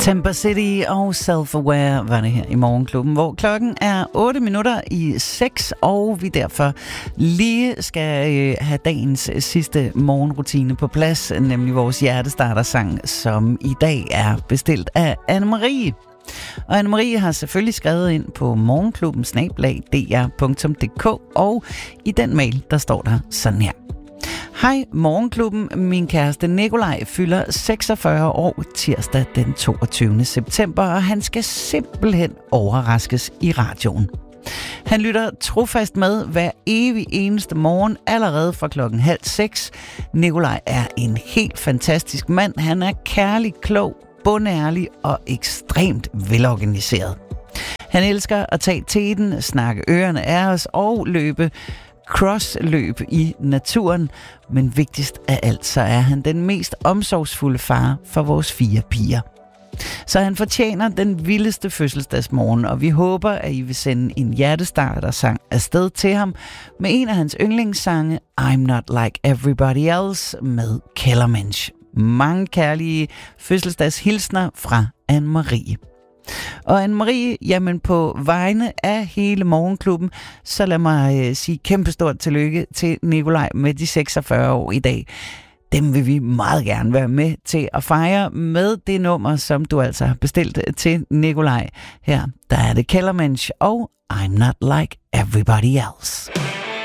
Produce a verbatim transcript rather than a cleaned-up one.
Temper City og Self-Aware var det her i Morgenklubben, hvor klokken er otte minutter i seks, og vi derfor lige skal øh, have dagens sidste morgenrutine på plads, nemlig vores hjertestartersang, som i dag er bestilt af Anne-Marie. Og Anne-Marie har selvfølgelig skrevet ind på morgenklubben snabel-a d r punktum d k, og i den mail, der står der sådan her. Hej Morgenklubben, min kæreste Nikolaj fylder seksogfyrre år tirsdag den toogtyvende september, og han skal simpelthen overraskes i radioen. Han lytter trofast med hver evig eneste morgen, allerede fra klokken halv seks. Nikolaj er en helt fantastisk mand. Han er kærlig, klog, bundærlig og ekstremt velorganiseret. Han elsker at tage teten, snakke ørerne af os og løbe crossløb i naturen, men vigtigst af alt, så er han den mest omsorgsfulde far for vores fire piger. Så han fortjener den vildeste fødselsdagsmorgen, og vi håber, at I vil sende en hjertestarter-sang afsted til ham med en af hans yndlingssange, I'm Not Like Everybody Else med Kellermensch. Mange kærlige fødselsdagshilsner fra Anne-Marie. Og Anne-Marie, jamen på vegne af hele Morgenklubben, så lad mig øh, sige kæmpestort tillykke til Nikolaj med de seksogfyrre år i dag. Dem vil vi meget gerne være med til at fejre med det nummer, som du altså har bestilt til Nikolaj. Her, der er det Kellermensch og I'm Not Like Everybody Else.